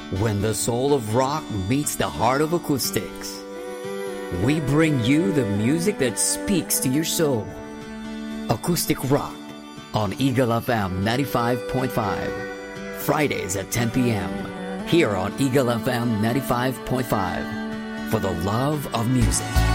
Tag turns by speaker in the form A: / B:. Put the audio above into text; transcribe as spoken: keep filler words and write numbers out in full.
A: When the soul of rock meets the heart of acoustics, we bring you the music that speaks to your soul. Acoustic Rock on Eagle F M ninety-five point five. Fridays at ten p.m. here on Eagle F M ninety-five point five. For the love of music.